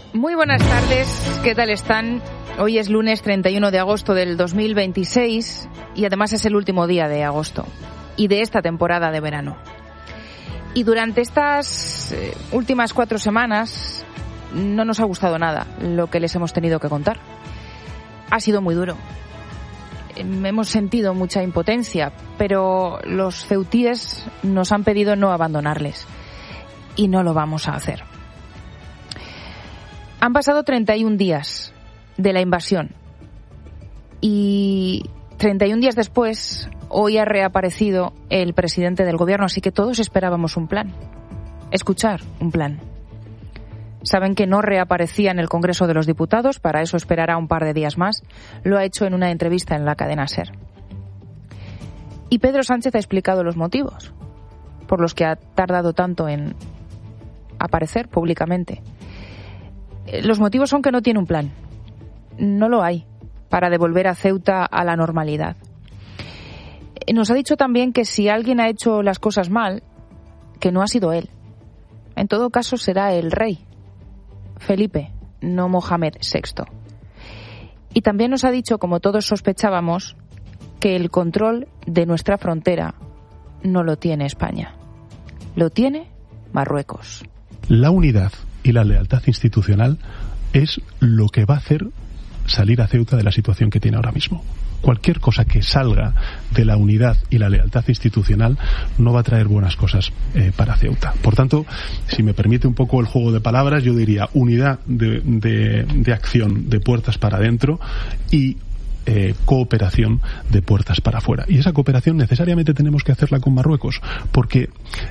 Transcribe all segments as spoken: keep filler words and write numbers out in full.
Muy buenas tardes, ¿qué tal están? Hoy es lunes treinta y uno de agosto del dos mil veintiséis y además es el último día de agosto y de esta temporada de verano. Y durante estas eh, últimas cuatro semanas no nos ha gustado nada lo que les hemos tenido que contar. Ha sido muy duro. Hemos sentido mucha impotencia, pero los ceutíes nos han pedido no abandonarles y no lo vamos a hacer. Han pasado treinta y un días de la invasión y treinta y un días después, hoy ha reaparecido el presidente del gobierno, así que todos esperábamos un plan, escuchar un plan. Saben que no reaparecía en el Congreso de los Diputados, para eso esperará un par de días más. Lo ha hecho en una entrevista en la cadena SER. Y Pedro Sánchez ha explicado los motivos por los que ha tardado tanto en aparecer públicamente. Los motivos son que no tiene un plan. No lo hay para devolver a Ceuta a la normalidad. Nos ha dicho también que si alguien ha hecho las cosas mal, que no ha sido él. En todo caso será el rey, Felipe, no Mohamed sexto. Y también nos ha dicho, como todos sospechábamos, que el control de nuestra frontera no lo tiene España. Lo tiene Marruecos. La unidad y la lealtad institucional es lo que va a hacer salir a Ceuta de la situación que tiene ahora mismo. Cualquier cosa que salga de la unidad y la lealtad institucional no va a traer buenas cosas eh, para Ceuta. Por tanto, si me permite un poco el juego de palabras, yo diría unidad de, de, de acción de puertas para adentro y eh, cooperación de puertas para afuera. Y esa cooperación necesariamente tenemos que hacerla con Marruecos, porque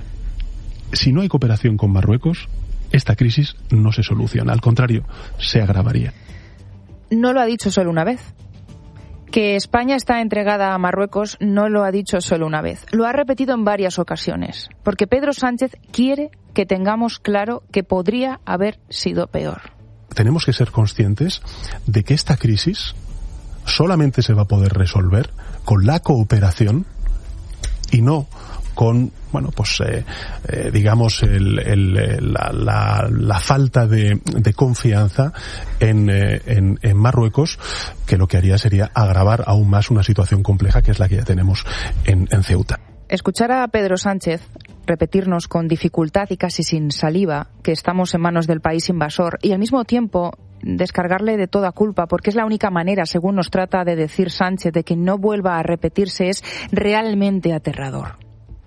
si no hay cooperación con Marruecos, esta crisis no se soluciona, al contrario, se agravaría. No lo ha dicho solo una vez. Que España está entregada a Marruecos no lo ha dicho solo una vez. Lo ha repetido en varias ocasiones, porque Pedro Sánchez quiere que tengamos claro que podría haber sido peor. Tenemos que ser conscientes de que esta crisis solamente se va a poder resolver con la cooperación y no con, bueno, pues eh, eh, digamos el, el, la, la, la falta de, de confianza en, eh, en, en Marruecos, que lo que haría sería agravar aún más una situación compleja que es la que ya tenemos en, en Ceuta. Escuchar a Pedro Sánchez repetirnos con dificultad y casi sin saliva que estamos en manos del país invasor y al mismo tiempo descargarle de toda culpa, porque es la única manera, según nos trata de decir Sánchez, de que no vuelva a repetirse, es realmente aterrador.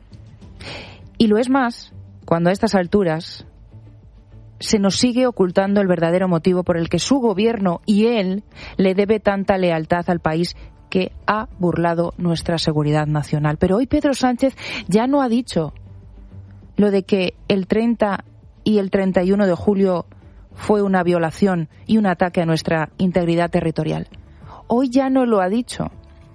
Y lo es más cuando a estas alturas se nos sigue ocultando el verdadero motivo por el que su gobierno y él le debe tanta lealtad al país que ha burlado nuestra seguridad nacional. Pero hoy Pedro Sánchez ya no ha dicho lo de que el treinta y el treinta y uno de julio fue una violación y un ataque a nuestra integridad territorial. Hoy ya no lo ha dicho.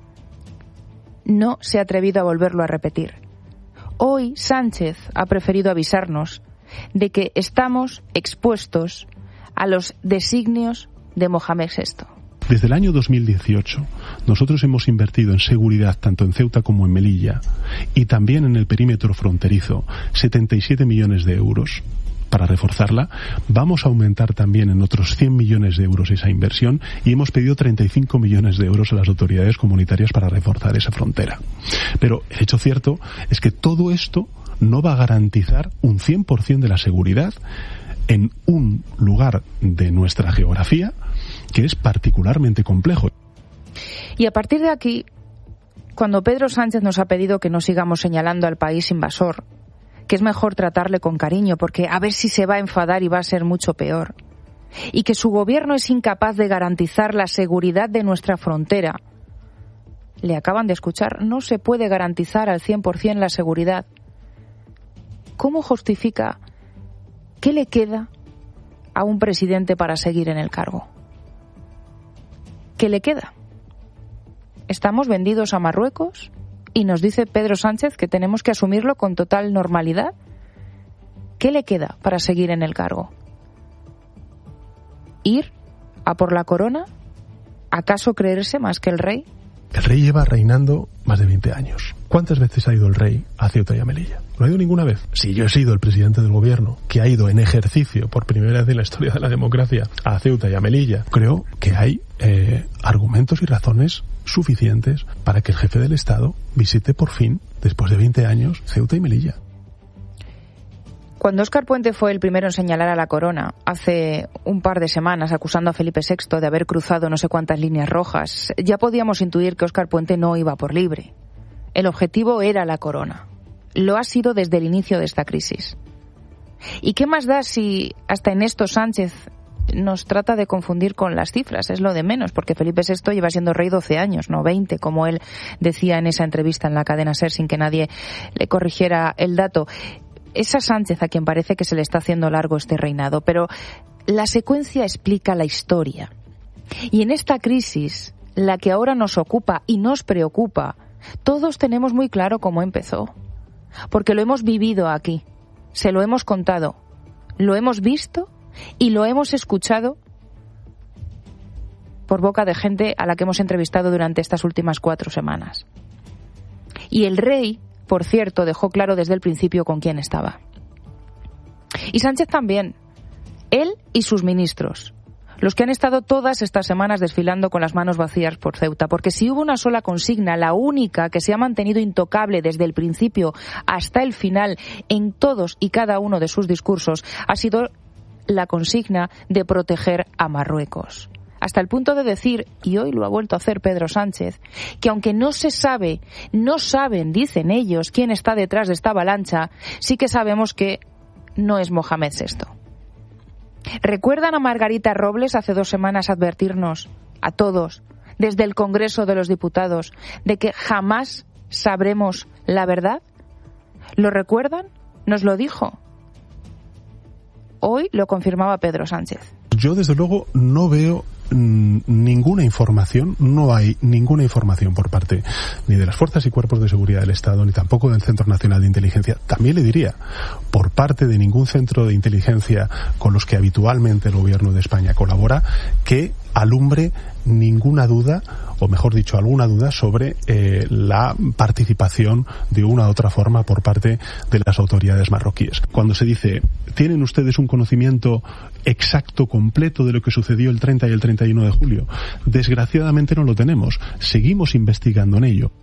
No se ha atrevido a volverlo a repetir. Hoy Sánchez ha preferido avisarnos de que estamos expuestos a los designios de Mohamed sexto. Desde el año dos mil dieciocho, nosotros hemos invertido en seguridad tanto en Ceuta como en Melilla y también en el perímetro fronterizo setenta y siete millones de euros para reforzarla. Vamos a aumentar también en otros cien millones de euros esa inversión y hemos pedido treinta y cinco millones de euros a las autoridades comunitarias para reforzar esa frontera. Pero el hecho cierto es que todo esto no va a garantizar un cien por ciento de la seguridad en un lugar de nuestra geografía que es particularmente complejo. Y a partir de aquí, cuando Pedro Sánchez nos ha pedido que no sigamos señalando al país invasor, que es mejor tratarle con cariño porque a ver si se va a enfadar y va a ser mucho peor, y que su gobierno es incapaz de garantizar la seguridad de nuestra frontera, le acaban de escuchar, no se puede garantizar al cien por ciento la seguridad. ¿Cómo justifica qué le queda a un presidente para seguir en el cargo? ¿Qué le queda? ¿Estamos vendidos a Marruecos? Y nos dice Pedro Sánchez que tenemos que asumirlo con total normalidad. ¿Qué le queda para seguir en el cargo? ¿Ir a por la corona? ¿Acaso creerse más que el rey? El rey lleva reinando más de veinte años. ¿Cuántas veces ha ido el rey a Ceuta y a Melilla? No ha ido ninguna vez. Si yo he sido el presidente del gobierno que ha ido en ejercicio por primera vez en la historia de la democracia a Ceuta y a Melilla, creo que hay eh, argumentos y razones suficientes para que el jefe del Estado visite por fin, después de veinte años, Ceuta y Melilla. Cuando Óscar Puente fue el primero en señalar a la corona, hace un par de semanas, acusando a Felipe sexto de haber cruzado no sé cuántas líneas rojas, ya podíamos intuir que Óscar Puente no iba por libre. El objetivo era la corona. Lo ha sido desde el inicio de esta crisis. ¿Y qué más da si hasta Ernesto Sánchez nos trata de confundir con las cifras? Es lo de menos, porque Felipe sexto lleva siendo rey doce años, no veinte, como él decía en esa entrevista en la cadena SER sin que nadie le corrigiera el dato. Es a Sánchez a quien parece que se le está haciendo largo este reinado, pero la secuencia explica la historia. Y en esta crisis, la que ahora nos ocupa y nos preocupa, todos tenemos muy claro cómo empezó. Porque lo hemos vivido aquí, se lo hemos contado, lo hemos visto y lo hemos escuchado por boca de gente a la que hemos entrevistado durante estas últimas cuatro semanas. Y el rey, por cierto, dejó claro desde el principio con quién estaba. Y Sánchez también. Él y sus ministros. Los que han estado todas estas semanas desfilando con las manos vacías por Ceuta. Porque si hubo una sola consigna, la única que se ha mantenido intocable desde el principio hasta el final en todos y cada uno de sus discursos, ha sido la consigna de proteger a Marruecos. Hasta el punto de decir, y hoy lo ha vuelto a hacer Pedro Sánchez, que aunque no se sabe, no saben, dicen ellos, quién está detrás de esta avalancha, sí que sabemos que no es Mohamed sexto. ¿Recuerdan a Margarita Robles hace dos semanas advertirnos, a todos, desde el Congreso de los Diputados, de que jamás sabremos la verdad? ¿Lo recuerdan? Nos lo dijo. Hoy lo confirmaba Pedro Sánchez. Yo, desde luego, no veo ninguna información, no hay ninguna información por parte ni de las fuerzas y cuerpos de seguridad del Estado, ni tampoco del Centro Nacional de Inteligencia, también le diría, por parte de ningún centro de inteligencia con los que habitualmente el gobierno de España colabora, que alumbre ninguna duda, o mejor dicho, alguna duda sobre eh, la participación de una u otra forma por parte de las autoridades marroquíes. Cuando se dice, ¿tienen ustedes un conocimiento exacto, completo de lo que sucedió el treinta y el treinta y uno de julio? Desgraciadamente no lo tenemos. Seguimos investigando en ello.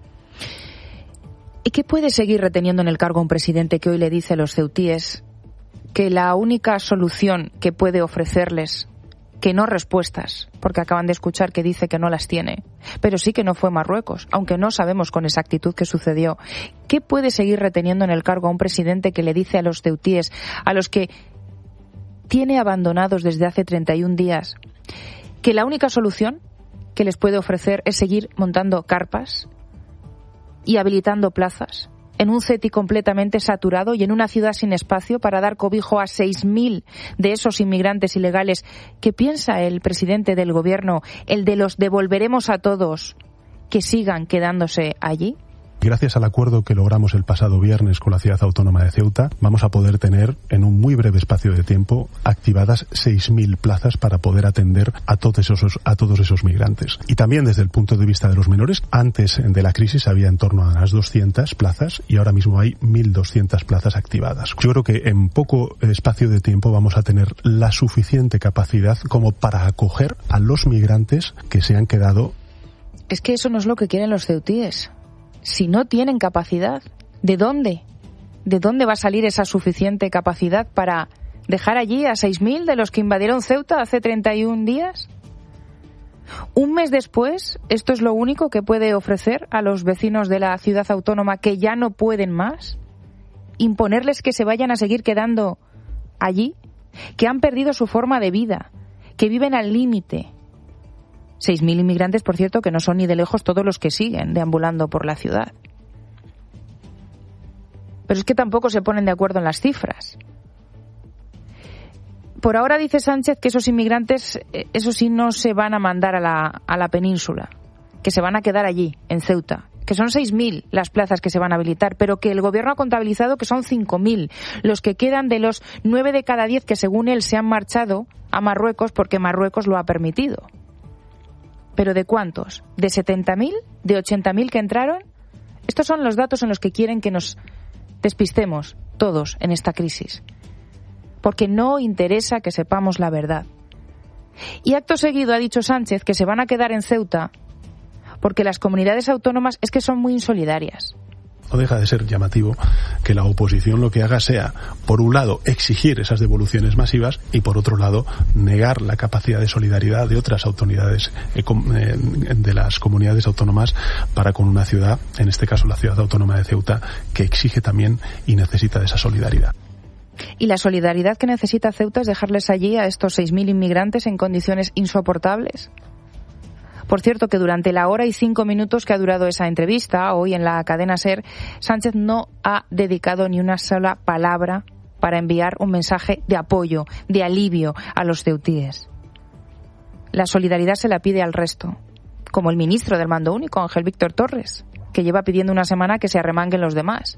¿Y qué puede seguir reteniendo en el cargo un presidente que hoy le dice a los ceutíes que la única solución que puede ofrecerles, que no respuestas, porque acaban de escuchar que dice que no las tiene, pero sí que no fue Marruecos, aunque no sabemos con exactitud qué sucedió? ¿Qué puede seguir reteniendo en el cargo a un presidente que le dice a los ceutíes, a los que tiene abandonados desde hace treinta y un días, que la única solución que les puede ofrecer es seguir montando carpas y habilitando plazas en un CETI completamente saturado y en una ciudad sin espacio para dar cobijo a seis mil de esos inmigrantes ilegales? ¿Qué piensa el presidente del gobierno, el de los devolveremos a todos, que sigan quedándose allí? Gracias al acuerdo que logramos el pasado viernes con la ciudad autónoma de Ceuta, vamos a poder tener en un muy breve espacio de tiempo activadas seis mil plazas para poder atender a todos esos a todos esos migrantes. Y también desde el punto de vista de los menores, antes de la crisis había en torno a las doscientas plazas y ahora mismo hay mil doscientas plazas activadas. Yo creo que en poco espacio de tiempo vamos a tener la suficiente capacidad como para acoger a los migrantes que se han quedado. Es que eso no es lo que quieren los ceutíes. Si no tienen capacidad, ¿de dónde? ¿De dónde va a salir esa suficiente capacidad para dejar allí a seis mil de los que invadieron Ceuta hace treinta y un días? Un mes después, ¿esto es lo único que puede ofrecer a los vecinos de la ciudad autónoma que ya no pueden más? ¿Imponerles que se vayan a seguir quedando allí? Que han perdido su forma de vida, que viven al límite. seis mil inmigrantes, por cierto, que no son ni de lejos todos los que siguen deambulando por la ciudad. Pero es que tampoco se ponen de acuerdo en las cifras. Por ahora dice Sánchez que esos inmigrantes, eso sí, no se van a mandar a la, a la península, que se van a quedar allí, en Ceuta, que son seis mil las plazas que se van a habilitar, pero que el gobierno ha contabilizado que son cinco mil los que quedan de los nueve de cada diez que, según él, se han marchado a Marruecos porque Marruecos lo ha permitido. ¿Pero de cuántos? ¿De setenta mil? ¿De ochenta mil que entraron? Estos son los datos en los que quieren que nos despistemos todos en esta crisis. Porque no interesa que sepamos la verdad. Y acto seguido ha dicho Sánchez que se van a quedar en Ceuta porque las comunidades autónomas es que son muy insolidarias. No deja de ser llamativo que la oposición lo que haga sea, por un lado, exigir esas devoluciones masivas y, por otro lado, negar la capacidad de solidaridad de otras autoridades de las comunidades autónomas para con una ciudad, en este caso la ciudad autónoma de Ceuta, que exige también y necesita de esa solidaridad. Y la solidaridad que necesita Ceuta es dejarles allí a estos seis mil inmigrantes en condiciones insoportables. Por cierto, que durante la hora y cinco minutos que ha durado esa entrevista, hoy en la cadena SER, Sánchez no ha dedicado ni una sola palabra para enviar un mensaje de apoyo, de alivio a los ceutíes. La solidaridad se la pide al resto, como el ministro del Mando Único, Ángel Víctor Torres, que lleva pidiendo una semana que se arremanguen los demás.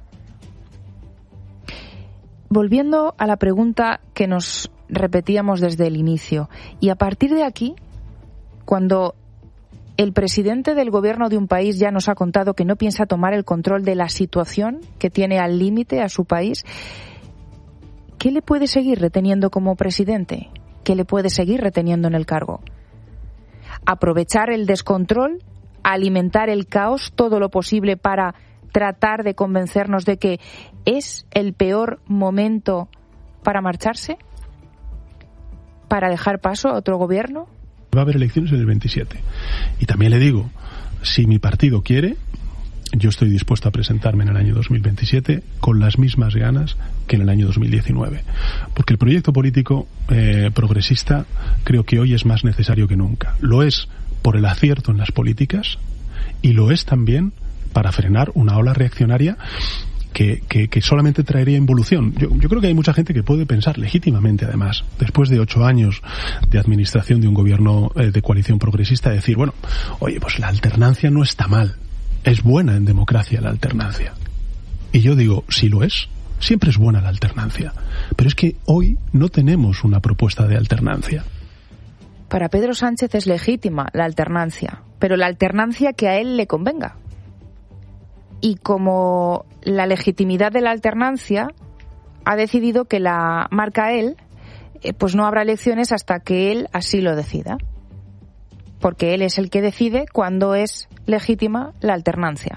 Volviendo a la pregunta que nos repetíamos desde el inicio, y a partir de aquí, cuando el presidente del gobierno de un país ya nos ha contado que no piensa tomar el control de la situación que tiene al límite a su país, ¿qué le puede seguir reteniendo como presidente? ¿Qué le puede seguir reteniendo en el cargo? ¿Aprovechar el descontrol? ¿Alimentar el caos todo lo posible para tratar de convencernos de que es el peor momento para marcharse? ¿Para dejar paso a otro gobierno? Va a haber elecciones en el veintisiete. Y también le digo, si mi partido quiere, yo estoy dispuesto a presentarme en el año dos mil veintisiete con las mismas ganas que en el año dos mil diecinueve. Porque el proyecto político eh, progresista creo que hoy es más necesario que nunca. Lo es por el acierto en las políticas y lo es también para frenar una ola reaccionaria Que, que, que solamente traería involución. Yo, yo creo que hay mucha gente que puede pensar legítimamente, además, después de ocho años de administración de un gobierno eh, de coalición progresista, decir, bueno, oye, pues la alternancia no está mal. Es buena en democracia la alternancia. Y yo digo, sí lo es. Siempre es buena la alternancia. Pero es que hoy no tenemos una propuesta de alternancia. Para Pedro Sánchez es legítima la alternancia, pero la alternancia que a él le convenga. Y como la legitimidad de la alternancia ha decidido que la marca él, eh, pues no habrá elecciones hasta que él así lo decida. Porque él es el que decide cuándo es legítima la alternancia.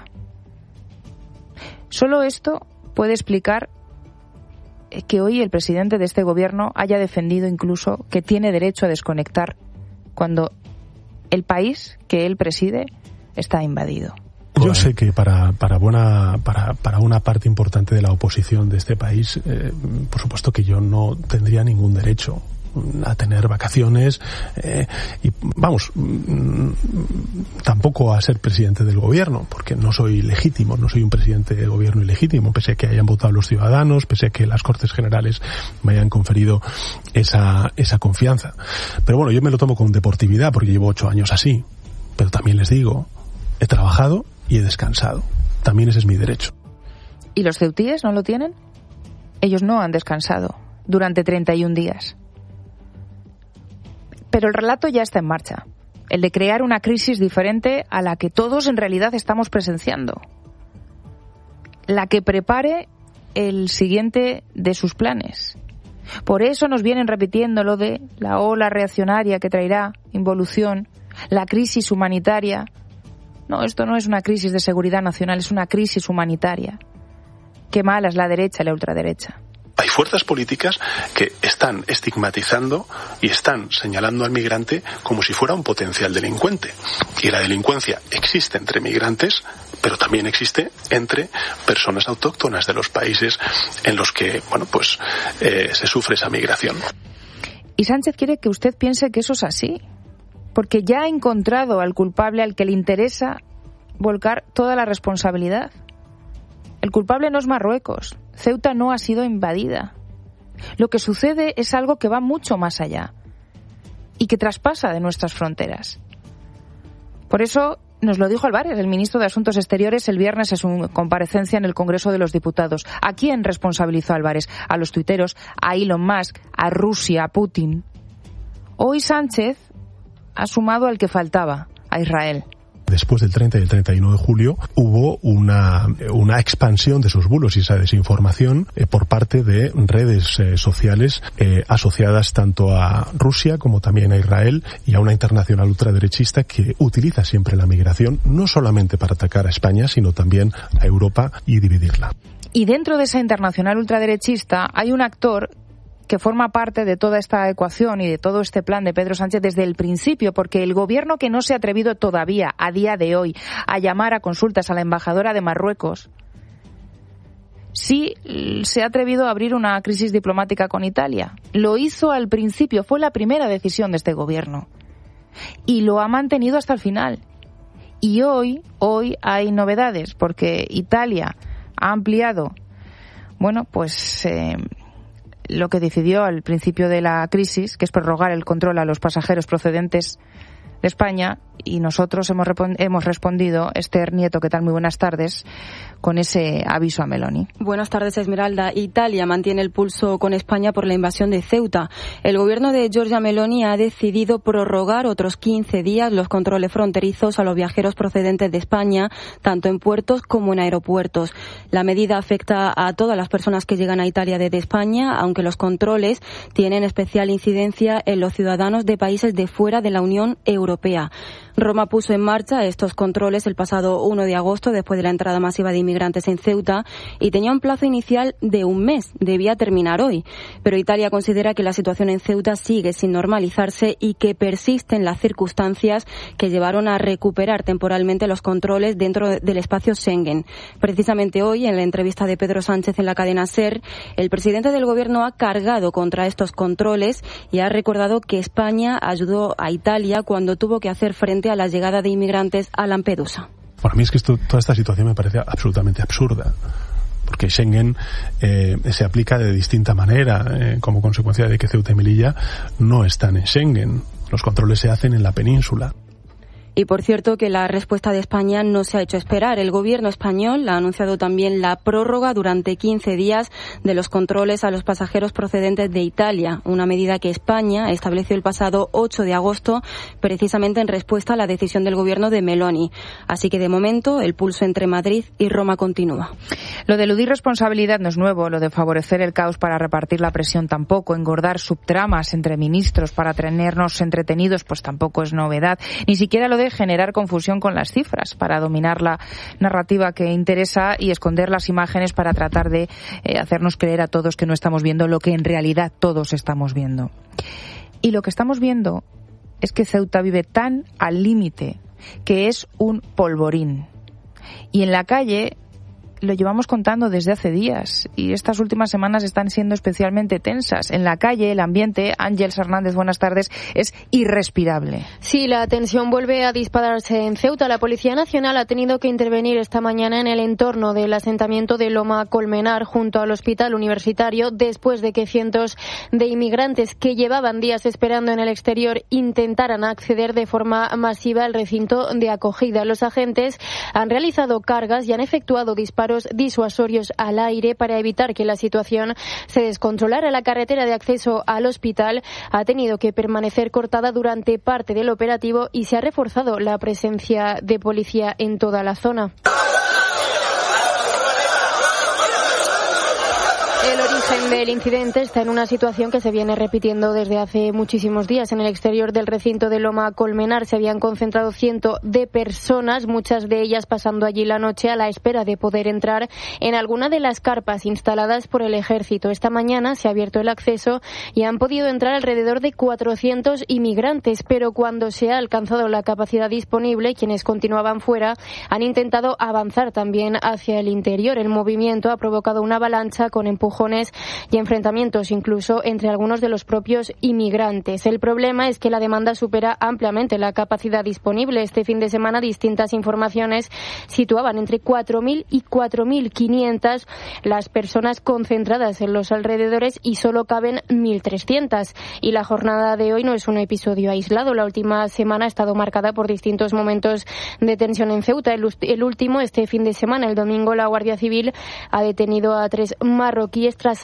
Solo esto puede explicar que hoy el presidente de este gobierno haya defendido incluso que tiene derecho a desconectar cuando el país que él preside está invadido. Yo sé que para para buena para para una parte importante de la oposición de este país, eh, por supuesto que yo no tendría ningún derecho a tener vacaciones eh, y vamos mm, tampoco a ser presidente del gobierno, porque no soy legítimo, no soy un presidente de gobierno ilegítimo, pese a que hayan votado los ciudadanos, pese a que las Cortes Generales me hayan conferido esa esa confianza. Pero bueno, yo me lo tomo con deportividad porque llevo ocho años así, pero también les digo, he trabajado y he descansado. También ese es mi derecho. ¿Y los ceutíes no lo tienen? Ellos no han descansado durante treinta y un días. Pero el relato ya está en marcha. El de crear una crisis diferente a la que todos en realidad estamos presenciando. La que prepare el siguiente de sus planes. Por eso nos vienen repitiendo lo de la ola reaccionaria que traerá involución, la crisis humanitaria. No, esto no es una crisis de seguridad nacional, es una crisis humanitaria. Qué mala es la derecha y la ultraderecha. Hay fuerzas políticas que están estigmatizando y están señalando al migrante como si fuera un potencial delincuente. Y la delincuencia existe entre migrantes, pero también existe entre personas autóctonas de los países en los que, bueno, pues eh, se sufre esa migración. Y Sánchez quiere que usted piense que eso es así. Porque ya ha encontrado al culpable al que le interesa volcar toda la responsabilidad. El culpable no es Marruecos. Ceuta no ha sido invadida. Lo que sucede es algo que va mucho más allá y que traspasa de nuestras fronteras. Por eso nos lo dijo Álvarez, el ministro de Asuntos Exteriores, el viernes en su comparecencia en el Congreso de los Diputados. ¿A quién responsabilizó Álvarez? A los tuiteros, a Elon Musk, a Rusia, a Putin. Hoy Sánchez ha sumado al que faltaba, a Israel. Después del treinta y el treinta y uno de julio hubo una, una expansión de esos bulos y esa desinformación eh, por parte de redes eh, sociales eh, asociadas tanto a Rusia como también a Israel y a una internacional ultraderechista que utiliza siempre la migración no solamente para atacar a España, sino también a Europa y dividirla. Y dentro de esa internacional ultraderechista hay un actor que forma parte de toda esta ecuación y de todo este plan de Pedro Sánchez desde el principio, porque el gobierno que no se ha atrevido todavía, a día de hoy, a llamar a consultas a la embajadora de Marruecos, sí se ha atrevido a abrir una crisis diplomática con Italia. Lo hizo al principio, fue la primera decisión de este gobierno. Y lo ha mantenido hasta el final. Y hoy, hoy hay novedades, porque Italia ha ampliado, bueno, pues... Eh, lo que decidió al principio de la crisis, que es prorrogar el control a los pasajeros procedentes de España, y nosotros hemos, hemos respondido, Esther Nieto, ¿qué tal? Muy buenas tardes, con ese aviso a Meloni. Buenas tardes, Esmeralda. Italia mantiene el pulso con España por la invasión de Ceuta. El gobierno de Giorgia Meloni ha decidido prorrogar otros quince días los controles fronterizos a los viajeros procedentes de España, tanto en puertos como en aeropuertos. La medida afecta a todas las personas que llegan a Italia desde España, aunque los controles tienen especial incidencia en los ciudadanos de países de fuera de la Unión Europea. Roma puso en marcha estos controles el pasado uno de agosto, después de la entrada masiva de inmigrantes en Ceuta, y tenía un plazo inicial de un mes. Debía terminar hoy. Pero Italia considera que la situación en Ceuta sigue sin normalizarse y que persisten las circunstancias que llevaron a recuperar temporalmente los controles dentro del espacio Schengen. Precisamente hoy, en la entrevista de Pedro Sánchez en la cadena SER, el presidente del gobierno ha cargado contra estos controles y ha recordado que España ayudó a Italia cuando tuvo que hacer frente a la llegada de inmigrantes a Lampedusa. Para mí es que esto, toda esta situación me parece absolutamente absurda, porque Schengen eh, se aplica de distinta manera eh, como consecuencia de que Ceuta y Melilla no están en Schengen. Los controles se hacen en la península. Y por cierto que la respuesta de España no se ha hecho esperar. El gobierno español ha anunciado también la prórroga durante quince días de los controles a los pasajeros procedentes de Italia, una medida que España estableció el pasado ocho de agosto precisamente en respuesta a la decisión del gobierno de Meloni. Así que de momento el pulso entre Madrid y Roma continúa. Lo de eludir responsabilidad no es nuevo, lo de favorecer el caos para repartir la presión tampoco, engordar subtramas entre ministros para tenernos entretenidos pues tampoco es novedad, ni siquiera lo de generar confusión con las cifras para dominar la narrativa que interesa y esconder las imágenes para tratar de eh, hacernos creer a todos que no estamos viendo lo que en realidad todos estamos viendo. Y lo que estamos viendo es que Ceuta vive tan al límite que es un polvorín. Y en la calle lo llevamos contando desde hace días y estas últimas semanas están siendo especialmente tensas. En la calle el ambiente, Ángeles Hernández, buenas tardes, es irrespirable. Sí, la tensión vuelve a dispararse en Ceuta. La Policía Nacional ha tenido que intervenir esta mañana en el entorno del asentamiento de Loma Colmenar junto al hospital universitario después de que cientos de inmigrantes que llevaban días esperando en el exterior intentaran acceder de forma masiva al recinto de acogida. Los agentes han realizado cargas y han efectuado disparos disuasorios al aire para evitar que la situación se descontrolara. La carretera de acceso al hospital ha tenido que permanecer cortada durante parte del operativo y se ha reforzado la presencia de policía en toda la zona. El origen del incidente está en una situación que se viene repitiendo desde hace muchísimos días. En el exterior del recinto de Loma Colmenar se habían concentrado cientos de personas, muchas de ellas pasando allí la noche a la espera de poder entrar en alguna de las carpas instaladas por el ejército. Esta mañana se ha abierto el acceso y han podido entrar alrededor de cuatrocientos inmigrantes, pero cuando se ha alcanzado la capacidad disponible, quienes continuaban fuera han intentado avanzar también hacia el interior. El movimiento ha provocado una avalancha con empujones y enfrentamientos incluso entre algunos de los propios inmigrantes. El problema es que la demanda supera ampliamente la capacidad disponible. Este fin de semana distintas informaciones situaban entre cuatro mil y cuatro mil quinientas las personas concentradas en los alrededores y solo caben mil trescientas. Y la jornada de hoy no es un episodio aislado. La última semana ha estado marcada por distintos momentos de tensión en Ceuta. El, el último, este fin de semana, el domingo, la Guardia Civil ha detenido a tres marroquíes tras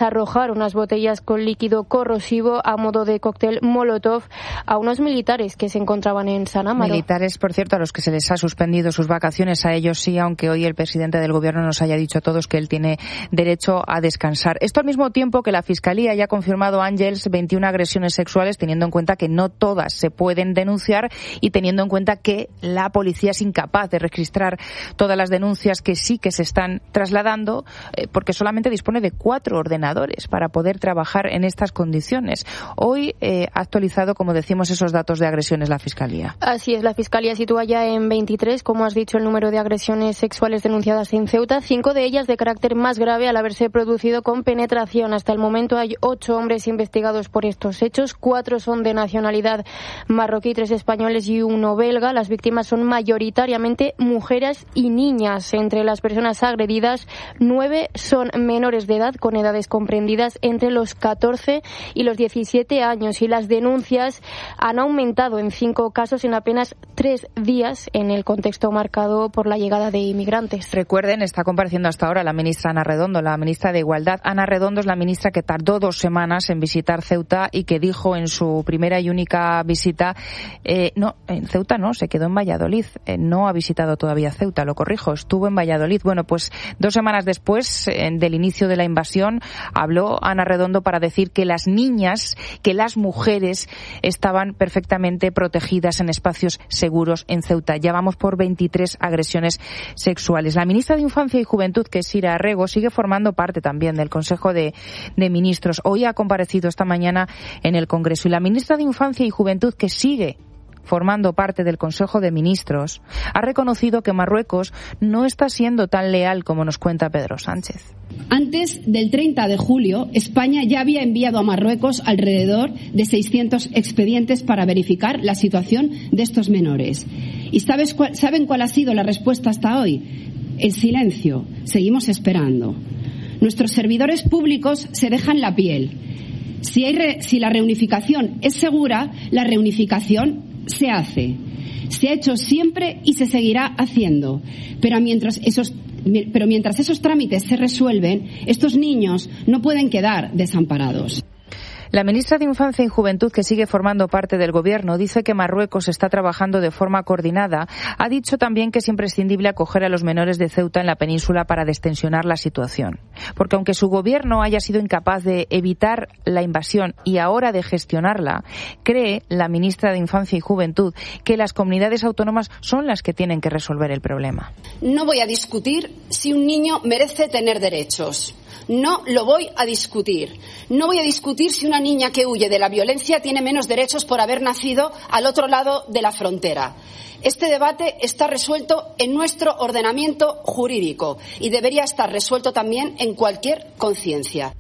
tras arrojar unas botellas con líquido corrosivo a modo de cóctel Molotov a unos militares que se encontraban en San Amaro. Militares, por cierto, a los que se les ha suspendido sus vacaciones, a ellos sí, aunque hoy el presidente del Gobierno nos haya dicho a todos que él tiene derecho a descansar. Esto al mismo tiempo que la Fiscalía ya ha confirmado, Ángels, veintiuna agresiones sexuales, teniendo en cuenta que no todas se pueden denunciar y teniendo en cuenta que la policía es incapaz de registrar todas las denuncias que sí que se están trasladando, eh, porque solamente dispone de cuatro ordenadores para poder trabajar en estas condiciones. Hoy eh, ha actualizado, como decimos, esos datos de agresiones la Fiscalía. Así es, la Fiscalía sitúa ya en veintitrés, como has dicho, el número de agresiones sexuales denunciadas en Ceuta, cinco de ellas de carácter más grave al haberse producido con penetración. Hasta el momento hay ocho hombres investigados por estos hechos, cuatro son de nacionalidad marroquí, tres españoles y uno belga. Las víctimas son mayoritariamente mujeres y niñas. Entre las personas agredidas, nueve son menores de edad con edades comprendidas entre los catorce y los diecisiete años, y las denuncias han aumentado en cinco casos en apenas tres días en el contexto marcado por la llegada de inmigrantes. Recuerden, está compareciendo hasta ahora la ministra Ana Redondo, la ministra de Igualdad. Ana Redondo es la ministra que tardó dos semanas en visitar Ceuta y que dijo en su primera y única visita, eh, no, en Ceuta no, se quedó en Valladolid, eh, no ha visitado todavía Ceuta, lo corrijo, estuvo en Valladolid. Bueno, pues dos semanas después eh, del inicio de la invasión, habló Ana Redondo para decir que las niñas, que las mujeres estaban perfectamente protegidas en espacios seguros en Ceuta. Ya vamos por veintitrés agresiones sexuales. La ministra de Infancia y Juventud, que es Sira Arrego, sigue formando parte también del Consejo de, de Ministros. Hoy ha comparecido esta mañana en el Congreso. Y la ministra de Infancia y Juventud, que sigue formando parte del Consejo de Ministros, ha reconocido que Marruecos no está siendo tan leal como nos cuenta Pedro Sánchez. Antes del treinta de julio, España ya había enviado a Marruecos alrededor de seiscientos expedientes para verificar la situación de estos menores. ¿Y sabes cuál, saben cuál ha sido la respuesta hasta hoy? El silencio. Seguimos esperando. Nuestros servidores públicos se dejan la piel. Si, hay re, si la reunificación es segura, la reunificación se hace. Se ha hecho siempre y se seguirá haciendo. Pero mientras esos, pero mientras esos trámites se resuelven, estos niños no pueden quedar desamparados. La ministra de Infancia y Juventud, que sigue formando parte del Gobierno, dice que Marruecos está trabajando de forma coordinada. Ha dicho también que es imprescindible acoger a los menores de Ceuta en la península para destensionar la situación. Porque aunque su Gobierno haya sido incapaz de evitar la invasión y ahora de gestionarla, cree la ministra de Infancia y Juventud que las comunidades autónomas son las que tienen que resolver el problema. No voy a discutir si un niño merece tener derechos. No lo voy a discutir. No voy a discutir si una niña que huye de la violencia tiene menos derechos por haber nacido al otro lado de la frontera. Este debate está resuelto en nuestro ordenamiento jurídico y debería estar resuelto también en cualquier conciencia.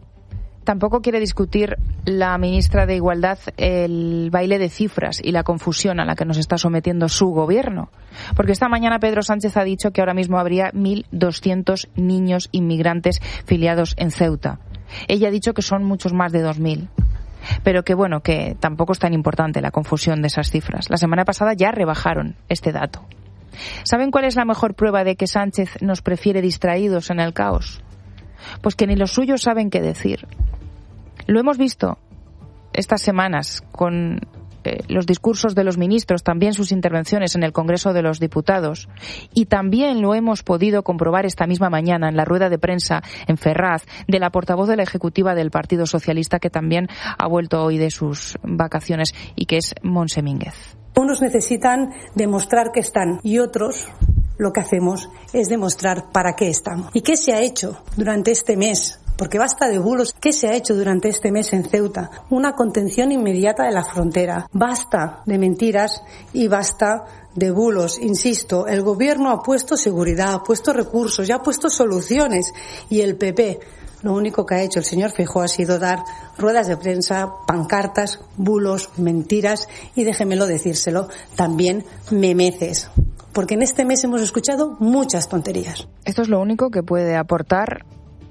Tampoco quiere discutir la ministra de Igualdad el baile de cifras y la confusión a la que nos está sometiendo su gobierno. Porque esta mañana Pedro Sánchez ha dicho que ahora mismo habría mil doscientos niños inmigrantes filiados en Ceuta. Ella ha dicho que son muchos más de dos mil. Pero que bueno, que tampoco es tan importante la confusión de esas cifras. La semana pasada ya rebajaron este dato. ¿Saben cuál es la mejor prueba de que Sánchez nos prefiere distraídos en el caos? Pues que ni los suyos saben qué decir. Lo hemos visto estas semanas con eh, los discursos de los ministros, también sus intervenciones en el Congreso de los Diputados, y también lo hemos podido comprobar esta misma mañana en la rueda de prensa en Ferraz de la portavoz de la Ejecutiva del Partido Socialista, que también ha vuelto hoy de sus vacaciones, y que es Montse Mínguez. Unos necesitan demostrar que están y otros lo que hacemos es demostrar para qué estamos. ¿Y qué se ha hecho durante este mes? Porque basta de bulos. ¿Qué se ha hecho durante este mes en Ceuta? Una contención inmediata de la frontera. Basta de mentiras y basta de bulos. Insisto, el Gobierno ha puesto seguridad, ha puesto recursos, ya ha puesto soluciones. Y el P P, lo único que ha hecho el señor Feijóo ha sido dar ruedas de prensa, pancartas, bulos, mentiras y, déjemelo decírselo, también memeces. Porque en este mes hemos escuchado muchas tonterías. Esto es lo único que puede aportar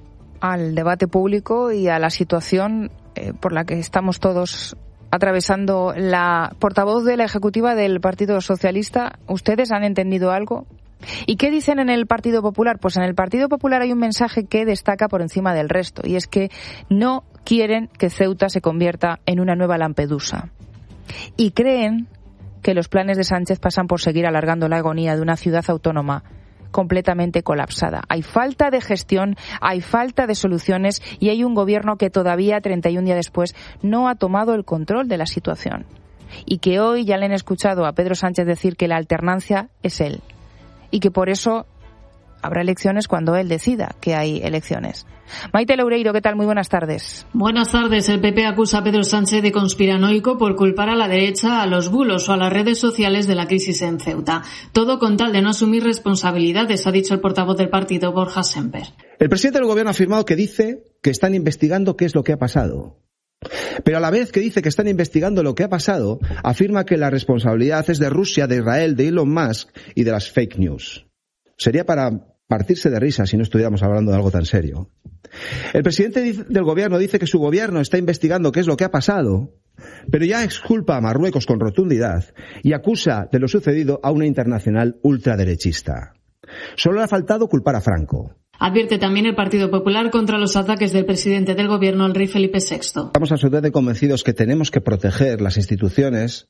al debate público y a la situación eh, por la que estamos todos atravesando. La portavoz de la Ejecutiva del Partido Socialista, ¿ustedes han entendido algo? ¿Y qué dicen en el Partido Popular? Pues en el Partido Popular hay un mensaje que destaca por encima del resto, y es que no quieren que Ceuta se convierta en una nueva Lampedusa. Y creen que los planes de Sánchez pasan por seguir alargando la agonía de una ciudad autónoma completamente colapsada. Hay falta de gestión, hay falta de soluciones y hay un gobierno que todavía, treinta y un días después, no ha tomado el control de la situación. Y que hoy ya le han escuchado a Pedro Sánchez decir que la alternancia es él. Y que por eso habrá elecciones cuando él decida que hay elecciones. Maite Loureiro, ¿qué tal? Muy buenas tardes. Buenas tardes. El P P acusa a Pedro Sánchez de conspiranoico por culpar a la derecha, a los bulos o a las redes sociales de la crisis en Ceuta. Todo con tal de no asumir responsabilidades, ha dicho el portavoz del partido, Borja Semper. El presidente del gobierno ha afirmado que dice que están investigando qué es lo que ha pasado. Pero a la vez que dice que están investigando lo que ha pasado, afirma que la responsabilidad es de Rusia, de Israel, de Elon Musk y de las fake news. Sería para partirse de risa si no estuviéramos hablando de algo tan serio. El presidente del gobierno dice que su gobierno está investigando qué es lo que ha pasado, pero ya exculpa a Marruecos con rotundidad y acusa de lo sucedido a una internacional ultraderechista. Solo le ha faltado culpar a Franco. Advierte también el Partido Popular contra los ataques del presidente del gobierno, el rey Felipe sexto. Estamos absolutamente convencidos que tenemos que proteger las instituciones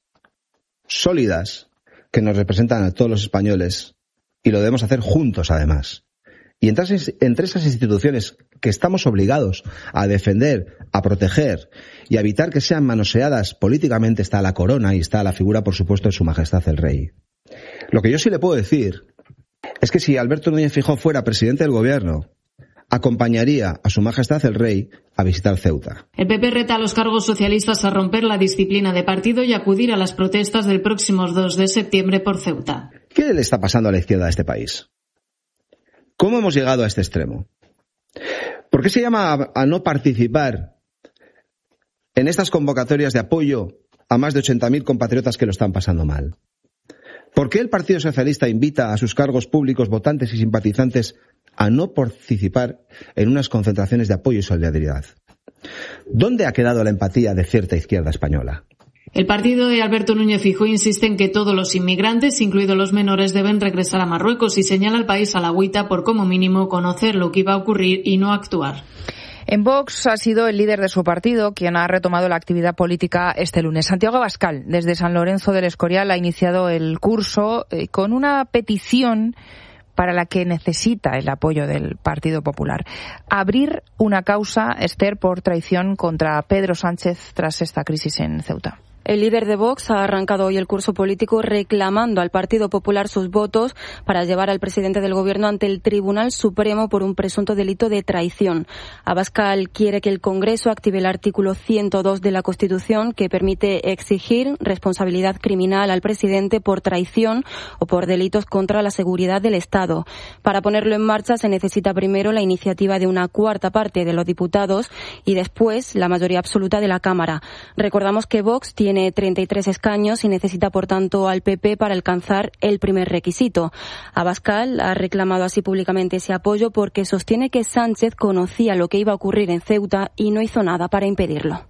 sólidas que nos representan a todos los españoles, y lo debemos hacer juntos, además. Y entre esas, entre esas instituciones que estamos obligados a defender, a proteger y a evitar que sean manoseadas políticamente está la corona y está la figura, por supuesto, de Su Majestad el Rey. Lo que yo sí le puedo decir es que si Alberto Núñez Feijóo fuera presidente del gobierno, acompañaría a Su Majestad el Rey a visitar Ceuta. El P P reta a los cargos socialistas a romper la disciplina de partido y acudir a las protestas del próximo dos de septiembre por Ceuta. ¿Qué le está pasando a la izquierda de este país? ¿Cómo hemos llegado a este extremo? ¿Por qué se llama a, a no participar en estas convocatorias de apoyo a más de ochenta mil compatriotas que lo están pasando mal? ¿Por qué el Partido Socialista invita a sus cargos públicos, votantes y simpatizantes a no participar en unas concentraciones de apoyo y solidaridad? ¿Dónde ha quedado la empatía de cierta izquierda española? El partido de Alberto Núñez Feijóo insiste en que todos los inmigrantes, incluidos los menores, deben regresar a Marruecos y señala al país a la agüita por como mínimo conocer lo que iba a ocurrir y no actuar. En Vox ha sido el líder de su partido quien ha retomado la actividad política este lunes. Santiago Abascal, desde San Lorenzo del Escorial, ha iniciado el curso eh, con una petición para la que necesita el apoyo del Partido Popular. Abrir una causa, Esther, por traición contra Pedro Sánchez tras esta crisis en Ceuta. El líder de Vox ha arrancado hoy el curso político reclamando al Partido Popular sus votos para llevar al presidente del Gobierno ante el Tribunal Supremo por un presunto delito de traición. Abascal quiere que el Congreso active el artículo ciento dos de la Constitución que permite exigir responsabilidad criminal al presidente por traición o por delitos contra la seguridad del Estado. Para ponerlo en marcha se necesita primero la iniciativa de una cuarta parte de los diputados y después la mayoría absoluta de la Cámara. Recordamos que Vox tiene Tiene treinta y tres escaños y necesita, por tanto, al P P para alcanzar el primer requisito. Abascal ha reclamado así públicamente ese apoyo porque sostiene que Sánchez conocía lo que iba a ocurrir en Ceuta y no hizo nada para impedirlo.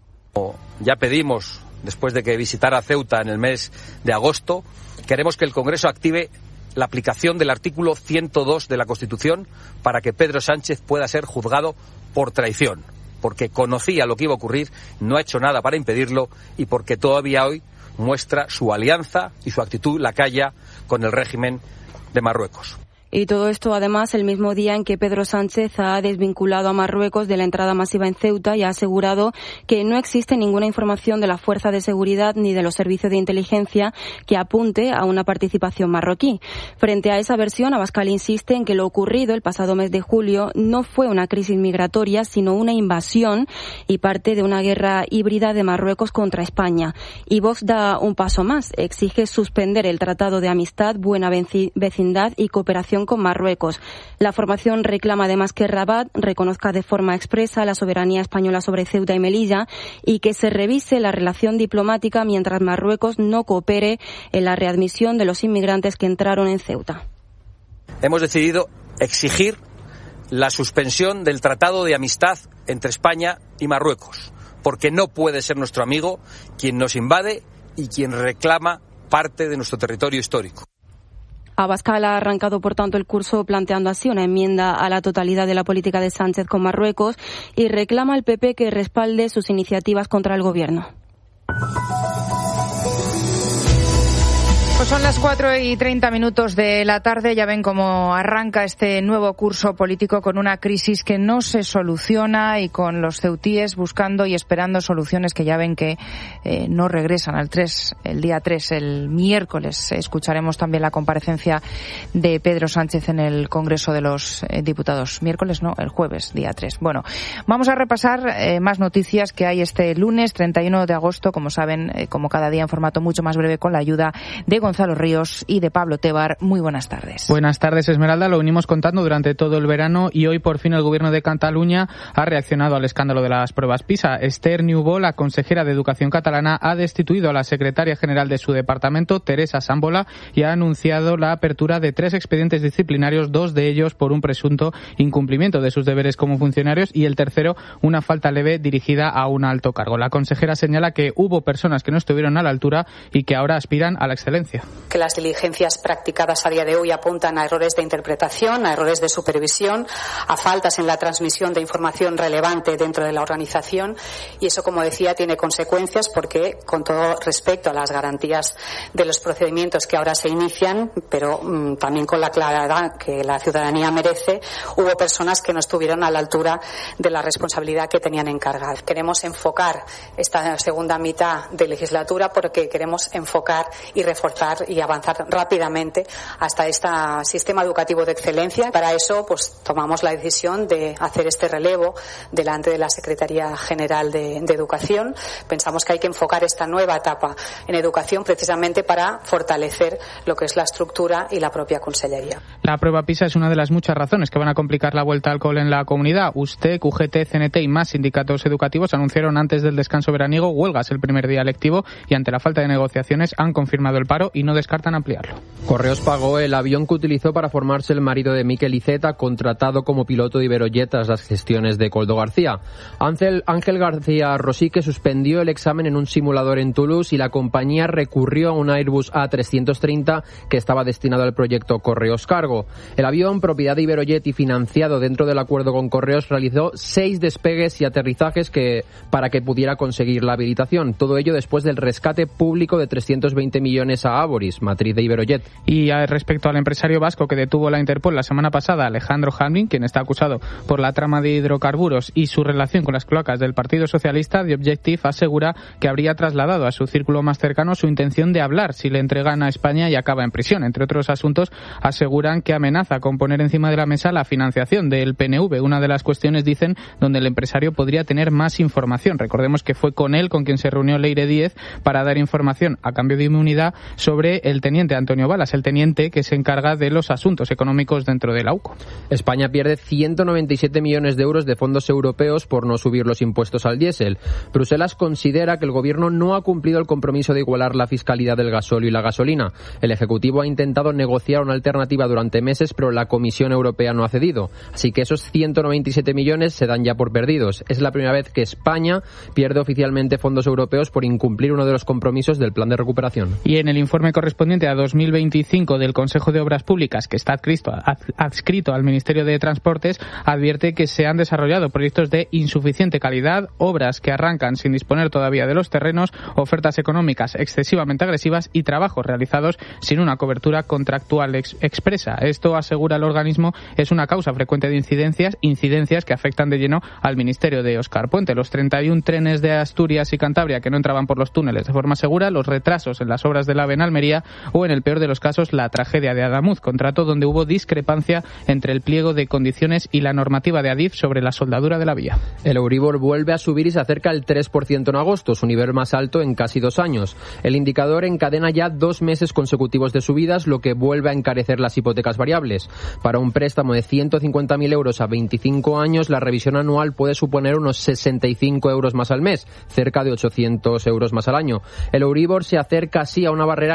Ya pedimos, después de que visitara Ceuta en el mes de agosto, queremos que el Congreso active la aplicación del artículo ciento dos de la Constitución para que Pedro Sánchez pueda ser juzgado por traición, porque conocía lo que iba a ocurrir, no ha hecho nada para impedirlo y porque todavía hoy muestra su alianza y su actitud lacaya con el régimen de Marruecos. Y todo esto, además, el mismo día en que Pedro Sánchez ha desvinculado a Marruecos de la entrada masiva en Ceuta y ha asegurado que no existe ninguna información de la Fuerza de Seguridad ni de los servicios de inteligencia que apunte a una participación marroquí. Frente a esa versión, Abascal insiste en que lo ocurrido el pasado mes de julio no fue una crisis migratoria, sino una invasión y parte de una guerra híbrida de Marruecos contra España. Y Vox da un paso más, exige suspender el Tratado de Amistad, Buena Vecindad y Cooperación con Marruecos. La formación reclama además que Rabat reconozca de forma expresa la soberanía española sobre Ceuta y Melilla y que se revise la relación diplomática mientras Marruecos no coopere en la readmisión de los inmigrantes que entraron en Ceuta. Hemos decidido exigir la suspensión del Tratado de Amistad entre España y Marruecos, porque no puede ser nuestro amigo quien nos invade y quien reclama parte de nuestro territorio histórico. Abascal ha arrancado, por tanto, el curso planteando así una enmienda a la totalidad de la política de Sánchez con Marruecos y reclama al P P que respalde sus iniciativas contra el Gobierno. Pues son las cuatro y treinta minutos de la tarde. Ya ven cómo arranca este nuevo curso político con una crisis que no se soluciona y con los ceutíes buscando y esperando soluciones que ya ven que eh, no regresan al tres, el día tres, el miércoles. Escucharemos también la comparecencia de Pedro Sánchez en el Congreso de los eh, Diputados. Miércoles no, el jueves, día tres. Bueno, vamos a repasar eh, más noticias que hay este lunes treinta y uno de agosto, como saben, eh, como cada día en formato mucho más breve con la ayuda de Gonzalo Ríos y de Pablo Tebar. Muy buenas tardes. Buenas tardes, Esmeralda. Lo venimos contando durante todo el verano y hoy por fin el Gobierno de Cataluña ha reaccionado al escándalo de las pruebas PISA. Esther Niubó, la consejera de Educación catalana, ha destituido a la secretaria general de su departamento, Teresa Sámbola, y ha anunciado la apertura de tres expedientes disciplinarios, dos de ellos por un presunto incumplimiento de sus deberes como funcionarios y el tercero una falta leve dirigida a un alto cargo. La consejera señala que hubo personas que no estuvieron a la altura y que ahora aspiran a la excelencia. Que las diligencias practicadas a día de hoy apuntan a errores de interpretación, a errores de supervisión, a faltas en la transmisión de información relevante dentro de la organización y eso, como decía, tiene consecuencias porque, con todo respecto a las garantías de los procedimientos que ahora se inician, pero mmm, también con la claridad que la ciudadanía merece, hubo personas que no estuvieron a la altura de la responsabilidad que tenían encargada. Queremos enfocar esta segunda mitad de legislatura porque queremos enfocar y reforzar y avanzar rápidamente hasta este sistema educativo de excelencia. Para eso, pues tomamos la decisión de hacer este relevo delante de la Secretaría General de, de Educación. Pensamos que hay que enfocar esta nueva etapa en educación precisamente para fortalecer lo que es la estructura y la propia Consellería. La prueba PISA es una de las muchas razones que van a complicar la vuelta al cole en la comunidad. Usted, U G T, C N T y más sindicatos educativos anunciaron antes del descanso veraniego huelgas el primer día lectivo y ante la falta de negociaciones han confirmado el paro y no descartan ampliarlo. Correos pagó el avión que utilizó para formarse el marido de Miquel Iceta, contratado como piloto de Iberojet tras las gestiones de Coldo García. Ángel, Ángel García Rosique suspendió el examen en un simulador en Toulouse y la compañía recurrió a un Airbus A trescientos treinta que estaba destinado al proyecto Correos Cargo. El avión, propiedad de Iberojet y financiado dentro del acuerdo con Correos, realizó seis despegues y aterrizajes que, para que pudiera conseguir la habilitación. Todo ello después del rescate público de trescientos veinte millones a Aboris, matriz de Iberojet. Y respecto al empresario vasco que detuvo la Interpol la semana pasada, Alejandro Hamlin, quien está acusado por la trama de hidrocarburos y su relación con las cloacas del Partido Socialista, The Objective asegura que habría trasladado a su círculo más cercano su intención de hablar si le entregan a España y acaba en prisión. Entre otros asuntos, aseguran que amenaza con poner encima de la mesa la financiación del P N V, una de las cuestiones, dicen, donde el empresario podría tener más información. Recordemos que fue con él con quien se reunió Leire Díez para dar información a cambio de inmunidad sobre el teniente Antonio Balas, el teniente que se encarga de los asuntos económicos dentro de la U C O. España pierde ciento noventa y siete millones de euros de fondos europeos por no subir los impuestos al diésel. Bruselas considera que el gobierno no ha cumplido el compromiso de igualar la fiscalidad del gasóleo y la gasolina. El Ejecutivo ha intentado negociar una alternativa durante meses, pero la Comisión Europea no ha cedido. Así que esos ciento noventa y siete millones se dan ya por perdidos. Es la primera vez que España pierde oficialmente fondos europeos por incumplir uno de los compromisos del plan de recuperación. Y en el informe correspondiente a dos mil veinticinco del Consejo de Obras Públicas, que está adscrito, adscrito al Ministerio de Transportes, advierte que se han desarrollado proyectos de insuficiente calidad, obras que arrancan sin disponer todavía de los terrenos, ofertas económicas excesivamente agresivas y trabajos realizados sin una cobertura contractual ex expresa. Esto, asegura el organismo, es una causa frecuente de incidencias, incidencias que afectan de lleno al Ministerio de Óscar Puente. Los treinta y un trenes de Asturias y Cantabria que no entraban por los túneles de forma segura, los retrasos en las obras del AVE en Almería o, en el peor de los casos, la tragedia de Adamuz, contrato donde hubo discrepancia entre el pliego de condiciones y la normativa de Adif sobre la soldadura de la vía. El Euribor vuelve a subir y se acerca al tres por ciento en agosto, su nivel más alto en casi dos años. El indicador encadena ya dos meses consecutivos de subidas, lo que vuelve a encarecer las hipotecas variables. Para un préstamo de ciento cincuenta mil euros a veinticinco años, la revisión anual puede suponer unos sesenta y cinco euros más al mes, cerca de ochocientos euros más al año. El Euribor se acerca así a una barrera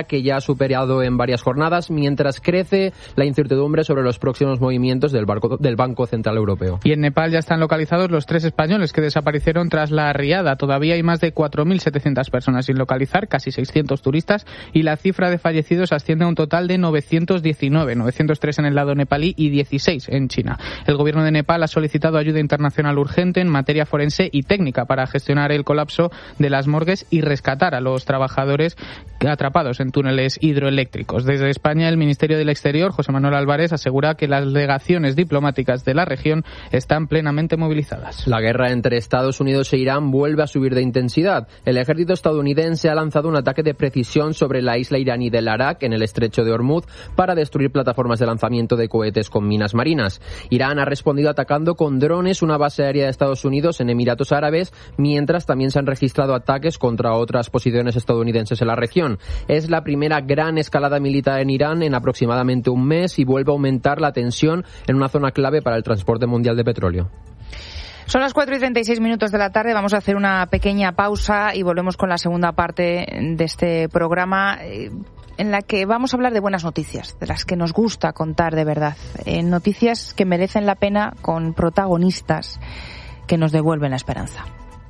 que ya ha superado en varias jornadas, mientras crece la incertidumbre sobre los próximos movimientos del, barco, del Banco Central Europeo. Y en Nepal ya están localizados los tres españoles que desaparecieron tras la riada. Todavía hay más de cuatro mil setecientas personas sin localizar, casi seiscientos turistas, y la cifra de fallecidos asciende a un total de novecientos diecinueve, novecientos tres en el lado nepalí y dieciséis en China. El gobierno de Nepal ha solicitado ayuda internacional urgente en materia forense y técnica para gestionar el colapso de las morgues y rescatar a los trabajadores atrapados en túneles hidroeléctricos. Desde España, el Ministerio del Exterior, José Manuel Álvarez, asegura que las delegaciones diplomáticas de la región están plenamente movilizadas. La guerra entre Estados Unidos e Irán vuelve a subir de intensidad. El ejército estadounidense ha lanzado un ataque de precisión sobre la isla iraní del Arak, en el estrecho de Hormuz, para destruir plataformas de lanzamiento de cohetes con minas marinas. Irán ha respondido atacando con drones una base aérea de Estados Unidos en Emiratos Árabes, mientras también se han registrado ataques contra otras posiciones estadounidenses en la región. Es la primera gran escalada militar en Irán en aproximadamente un mes y vuelve a aumentar la tensión en una zona clave para el transporte mundial de petróleo. Son las cuatro y treinta y seis minutos de la tarde. Vamos a hacer una pequeña pausa y volvemos con la segunda parte de este programa, en la que vamos a hablar de buenas noticias, de las que nos gusta contar de verdad. Eh, noticias que merecen la pena, con protagonistas que nos devuelven la esperanza.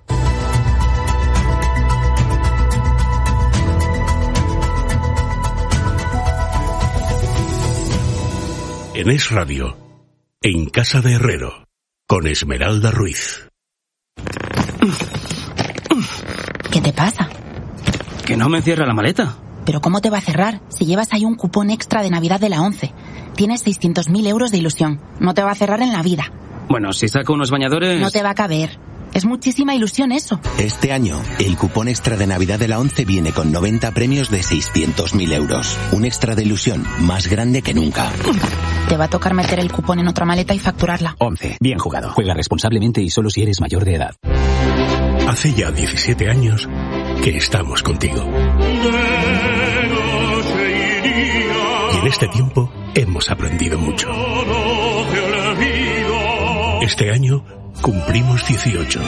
En Es Radio, en Casa de Herrero, con Esmeralda Ruiz. ¿Qué te pasa? Que no me cierra la maleta. ¿Pero cómo te va a cerrar si llevas ahí un cupón extra de Navidad de la ONCE? Tienes seiscientos mil euros de ilusión. No te va a cerrar en la vida. Bueno, si saco unos bañadores... No te va a caber. Es muchísima ilusión eso. Este año, el cupón extra de Navidad de la ONCE viene con noventa premios de seiscientos mil euros. Un extra de ilusión más grande que nunca. Te va a tocar meter el cupón en otra maleta y facturarla. ONCE. Bien jugado. Juega responsablemente y solo si eres mayor de edad. Hace ya diecisiete años que estamos contigo. Y en este tiempo hemos aprendido mucho. Este año cumplimos dieciocho.